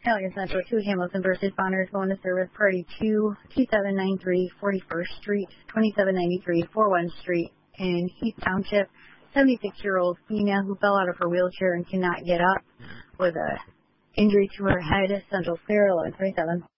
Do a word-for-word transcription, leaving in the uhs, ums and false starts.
Halligan Central two, Hamilton versus Bonners, going to service party two, two seven nine three, forty-first Street, twenty-seven ninety-three, forty-first Street in Heath Township. seventy-six-year-old female who fell out of her wheelchair and cannot get up with a injury to her head, Central Clear, eleven twenty-seven.